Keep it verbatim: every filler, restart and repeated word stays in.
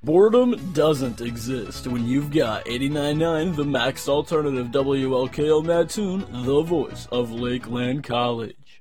Boredom doesn't exist when you've got eighty-nine point nine The Max Alternative W L K O Mattoon, the voice of Lakeland College.